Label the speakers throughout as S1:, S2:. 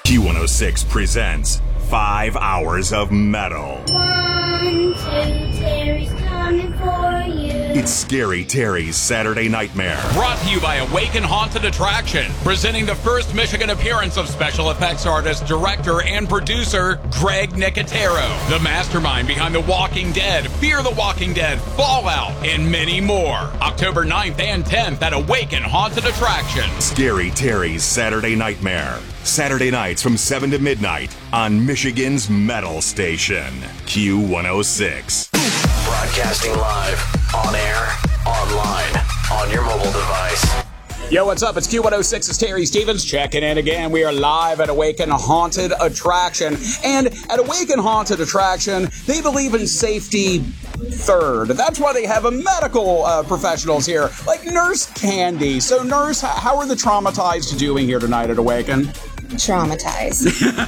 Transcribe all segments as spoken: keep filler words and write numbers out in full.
S1: Q one oh six presents Five Hours of Metal.
S2: One, two, Terry's coming for you.
S1: It's Scary Terry's Saturday Nightmare.
S3: Brought to you by Awaken Haunted Attraction, presenting the first Michigan appearance of special effects artist, director, and producer Greg Nicotero, the mastermind behind The Walking Dead, Fear the Walking Dead, Fallout, and many more. October ninth and tenth at Awaken Haunted Attraction.
S1: Scary Terry's Saturday Nightmare. Saturday nights from seven to midnight on Michigan's Metal Station, Q one oh six.
S4: Broadcasting live, on air, online, on your mobile device.
S3: Yo, what's up? It's Q one oh six. It's Terry Stevens checking in again. We are live at Awaken Haunted Attraction. And at Awaken Haunted Attraction, they believe in safety third. That's why they have a medical uh, professionals here, like Nurse Candy. So, Nurse, how are the traumatized doing here tonight at Awaken?
S5: Traumatized.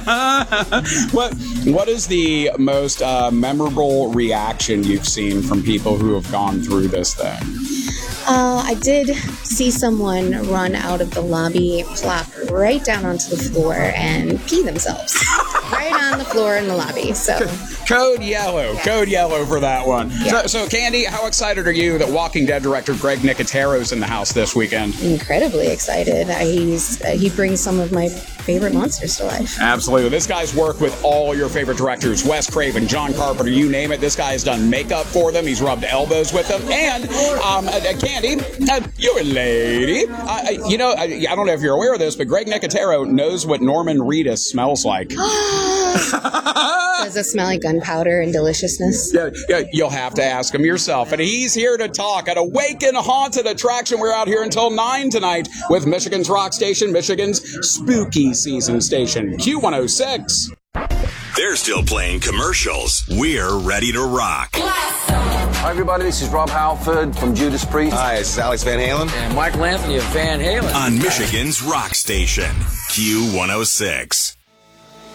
S3: what What is the most uh, memorable reaction you've seen from people who have gone through this thing?
S5: Uh, I did see someone run out of the lobby, plop right down onto the floor, and pee themselves. Right on the floor in the lobby. So
S3: Code yellow.
S5: Yeah.
S3: Code yellow for that one.
S5: Yeah.
S3: So, so, Candy, how excited are you that Walking Dead director Greg Nicotero's in the house this weekend?
S5: incredibly excited. Uh, he's uh, he brings some of my favorite monsters to life.
S3: Absolutely. This guy's worked with all your favorite directors, Wes Craven, John Carpenter, you name it. This guy has done makeup for them. He's rubbed elbows with them. And, um, uh, uh, Candy, uh, you're a lady. Uh, uh, you know, I, I don't know if you're aware of this, but Greg Nicotero knows what Norman Reedus smells like.
S5: Does it smell like gunpowder and deliciousness?
S3: Yeah, yeah, you'll have to ask him yourself. And he's here to talk at Awaken Haunted Attraction. We're out here until nine tonight with Michigan's Rock Station, Michigan's Spooky Season Station, Q one oh six.
S1: They're still playing commercials. We're ready to rock.
S6: Hi, everybody. This is Rob Halford from Judas Priest.
S7: Hi, this is Alex Van Halen.
S8: And Michael Anthony of Van Halen.
S1: On Michigan's Rock Station, Q one oh six.